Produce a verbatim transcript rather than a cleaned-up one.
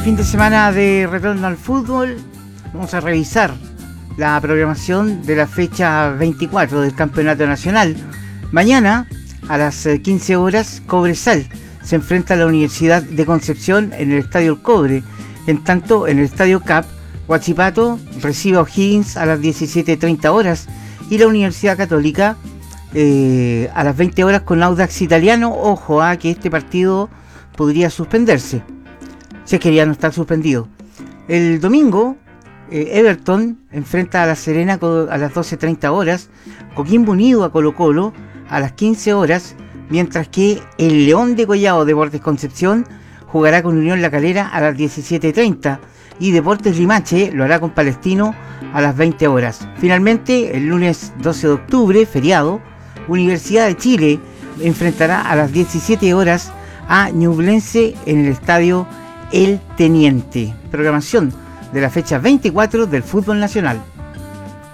fin de semana de retorno al fútbol, vamos a revisar la programación de la fecha veinticuatro del Campeonato Nacional. Mañana, a las quince horas, Cobresal se enfrenta a la Universidad de Concepción en el Estadio El Cobre. En tanto, en el Estadio Cap, Huachipato recibe a O'Higgins a las diecisiete treinta horas y la Universidad Católica eh, a las veinte horas con Audax Italiano. Ojo a que este partido podría suspenderse, si es que ya no está suspendido. El domingo, eh, Everton enfrenta a La Serena a las doce treinta horas, Coquimbo Unido a Colo Colo a las quince horas, mientras que el León de Collado Deportes Concepción jugará con Unión La Calera a las diecisiete treinta y Deportes Limache lo hará con Palestino a las veinte horas. Finalmente, el lunes doce de octubre, feriado, Universidad de Chile enfrentará a las diecisiete horas a Ñublense en el Estadio El Teniente. Programación de la fecha veinticuatro del fútbol nacional.